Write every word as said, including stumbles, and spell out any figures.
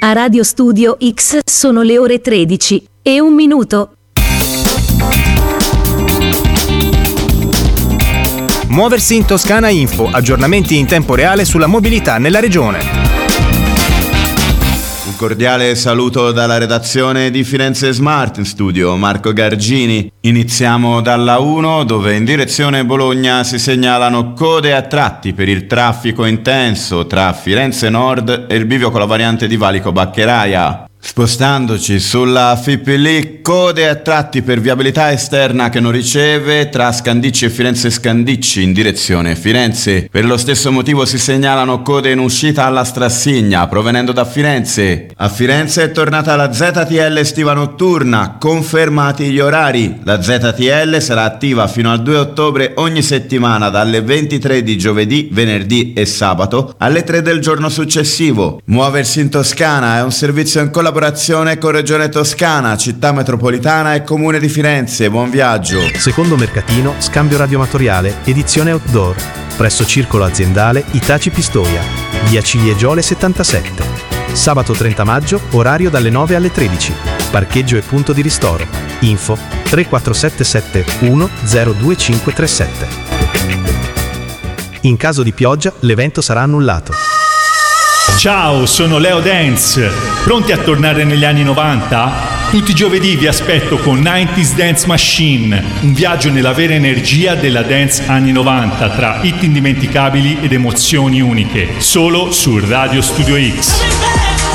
A Radio Studio X sono le ore tredici e un minuto. Muoversi in Toscana Info, aggiornamenti in tempo reale sulla mobilità nella regione. Un cordiale saluto dalla redazione di Firenze Smart, in studio Marco Gargini. Iniziamo dalla uno, dove in direzione Bologna si segnalano code a tratti per il traffico intenso tra Firenze Nord e il bivio con la variante di Valico Baccheraia. Spostandoci sulla F I P L, code a tratti per viabilità esterna che non riceve tra Scandicci e Firenze Scandicci in direzione Firenze. Per lo stesso motivo si segnalano code in uscita alla Strassigna provenendo da Firenze. A Firenze è tornata la Z T L estiva notturna, confermati gli orari. La Z T L sarà attiva fino al due ottobre ogni settimana dalle ventitré di giovedì, venerdì e sabato alle tre del giorno successivo. Muoversi in Toscana è un servizio in collaborazione con Regione Toscana, Città Metropolitana e Comune di Firenze. Buon viaggio. Secondo mercatino, scambio radioamatoriale, edizione outdoor, presso Circolo Aziendale Itaci Pistoia, via Ciliegiole settantasette. Sabato trenta maggio, orario dalle nove alle tredici. Parcheggio e punto di ristoro. Info tre quattro sette sette uno zero due cinque tre sette. In caso di pioggia, l'evento sarà annullato. Ciao, sono Leo Dance. Pronti a tornare negli anni novanta? Tutti i giovedì vi aspetto con novanta Dance Machine, un viaggio nella vera energia della dance anni novanta tra hit indimenticabili ed emozioni uniche, solo su Radio Studio X.